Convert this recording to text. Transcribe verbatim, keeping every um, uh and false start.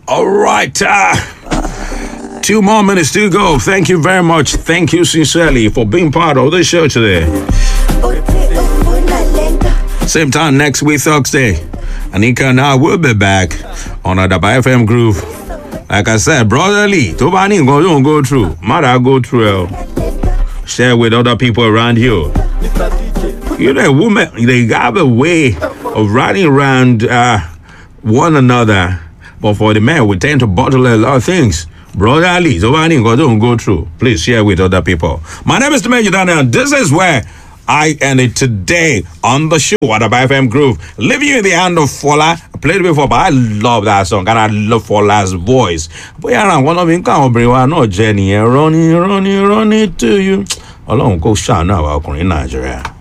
All right. Uh, two more minutes to go. Thank you very much. Thank you sincerely for being part of the show today. Same time next week, Thursday. Anika and I will be back on a W F M Groove. Like I said, brotherly, to bani go don't go through. Mother go through. Share with other people around you. You know, women, they have a way of running around uh, one another. But for the men, we tend to bottle a lot of things. Brotherly, so bani go don't go through. Please share with other people. My name is Major Daniel. This is where I ended today on the show at the W F M Groove. Leaving you in the hand of Fola. I played it before, but I love that song and I love Fola's voice. But yeah, one of them can't bring one, no Jenny. Running, running, running to you. Along go shine now, in Nigeria.